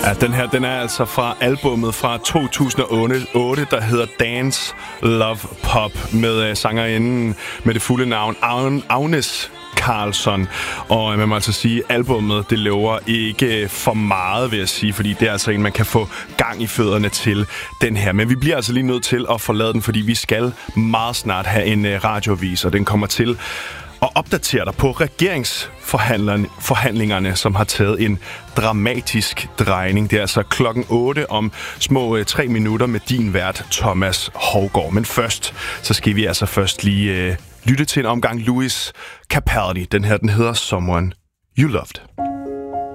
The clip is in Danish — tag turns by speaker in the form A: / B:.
A: Ja, den er altså fra albummet fra 2008, der hedder Dance, Love, Pop, med sangerinden med det fulde navn Agnes Karlsson. Og man må altså sige, at albummet, det lover ikke for meget, vil jeg sige, fordi det er altså en, man kan få gang i fødderne til den her. Men vi bliver altså lige nødt til at forlade den, fordi vi skal meget snart have en radioavis, og den kommer til og opdaterer dig på regeringsforhandlingerne, som har taget en dramatisk drejning. Det er altså 8:00 om små 3 minutter med din vært, Thomas Hougaard. Men først, så skal vi altså lige lytte til en omgang Louis Capaldi. Den hedder Someone You Loved.